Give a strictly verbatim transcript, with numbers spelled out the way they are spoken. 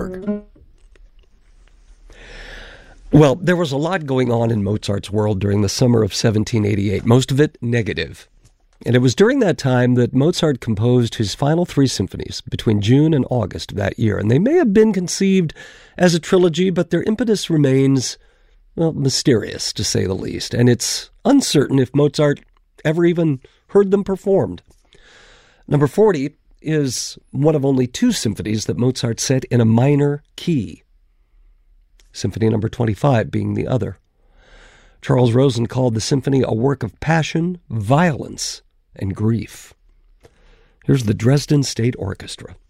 org. Well, there was a lot going on in Mozart's world during the summer of seventeen eighty-eight, most of it negative. And it was during that time that Mozart composed his final three symphonies between June and August of that year. And they may have been conceived as a trilogy, but their impetus remains, well, mysterious, to say the least. And it's uncertain if Mozart ever even heard them performed. Number forty is one of only two symphonies that Mozart set in a minor key. Symphony number twenty-five being the other. Charles Rosen called the symphony a work of passion, violence, and grief. Here's the Dresden State Orchestra.